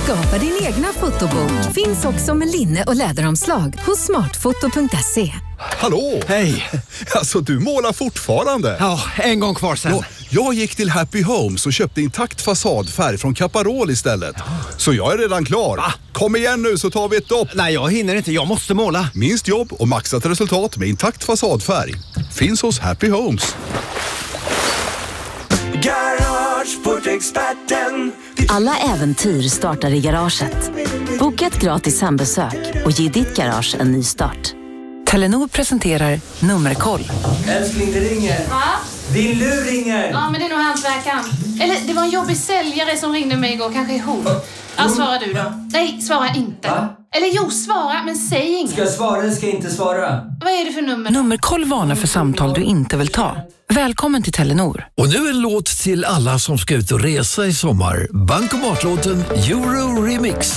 Skapa din egna fotobok. Finns också med linne och läderomslag hos smartfoto.se. Hallå! Hej! Alltså, du målar fortfarande. Ja, en gång kvar sen. Jag gick till Happy Homes och köpte intakt fasadfärg från Caparol istället. Så jag är redan klar. Va? Kom igen nu så tar vi ett dopp. Nej, jag hinner inte. Jag måste måla. Minst jobb och maxat resultat med intakt fasadfärg. Finns hos Happy Homes. Garageportexperten. Alla äventyr startar i garaget. Boka ett gratis hembesök och ge ditt garage en ny start. Telenor presenterar Nummerkoll. Älskling, det ringer. Va? Din lur ringer. Ja, men det är nog hantverkaren. Eller det var en jobbig säljare som ringde mig igår. Kanske är hon. Ja, svara du då. Nej, svara inte. Va? Eller jo, svara, men säg inget. Ska jag svara eller ska jag inte svara? Vad är det för nummer? Nummerkoll varnar för samtal du inte vill ta. Välkommen till Telenor. Och nu en låt till alla som ska ut och resa i sommar. Bankomatlåten Euro Remix.